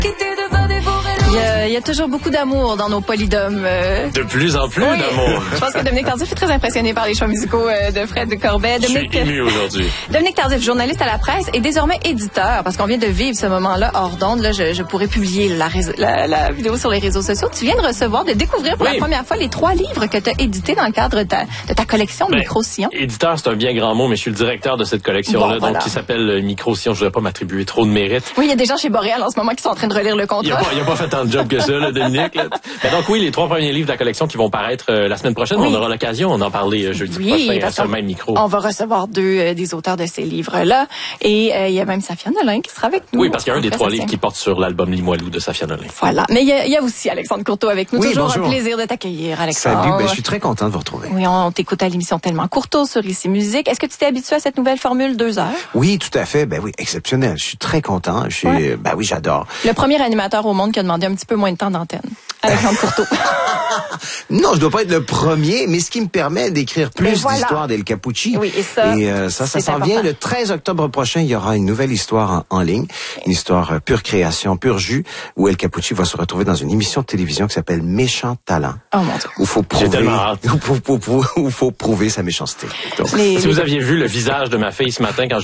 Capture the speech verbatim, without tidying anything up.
Il y, a, il y a toujours beaucoup d'amour dans nos polydômes. Euh... De plus en plus oui. d'amour. Je pense que Dominique Tardif est très impressionné par les choix musicaux euh, de Fred Corbet. Dominique, Je suis ému aujourd'hui. Dominique Tardif, journaliste à la presse et désormais éditeur, parce qu'on vient de vivre ce moment-là hors d'onde. Là, je, je pourrais publier la, la, la vidéo sur les réseaux sociaux. Tu viens de recevoir, de découvrir pour oui. la première fois les trois livres que tu as édités dans le cadre de ta, de ta collection ben, Micro-Sillon. Éditeur, c'est un bien grand mot, mais je suis le directeur de cette collection-là, bon, voilà. donc qui s'appelle Micro-Sillon. Je ne voudrais pas m'attribuer trop de mérite. Oui, il y a des gens chez Boréal en ce moment qui sont en train de relire le contrat. Il n'a pas, pas fait tant de job que ça, là, Dominique. Là. Mais donc oui, les trois premiers livres de la collection qui vont paraître euh, la semaine prochaine, oui. on aura l'occasion d'en parler euh, jeudi oui, prochain sur le même micro. On va recevoir deux euh, des auteurs de ces livres-là. Et euh, il y a même Safia Nolin qui sera avec nous. Oui, parce qu'il y a un des trois livres qui porte sur l'album Limoilou de Safia Nolin. Voilà. Mais il y, y a aussi Alexandre Courteau avec nous. Oui, Toujours bonjour. un plaisir de t'accueillir, Alexandre. Salut, ben, je suis très content de vous retrouver. Oui, on, on t'écoute à l'émission Tellement Courteau sur Ici Musique. Est-ce que tu t'es habitué à cette nouvelle formule deux heures? Oui, tout à fait. Ben oui, exceptionnel. Je suis très content. Je suis, ouais. Ben oui, j'adore. Le premier animateur au monde qui a demandé un petit peu moins de temps d'antenne. Alexandre Courteau. Non, je dois pas être le premier, mais ce qui me permet d'écrire plus voilà. d'histoires d'El Capucci. Oui, et ça, et euh, ça, ça s'en vient. Le treize octobre prochain, il y aura une nouvelle histoire en, en ligne, une histoire euh, pure création, pur jus, où El Capucci va se retrouver dans une émission de télévision qui s'appelle Méchant Talent. Oh mon Dieu. Où faut prouver, où faut, où faut, où faut prouver sa méchanceté. Donc, les, si les... vous aviez vu le visage de ma fille ce matin quand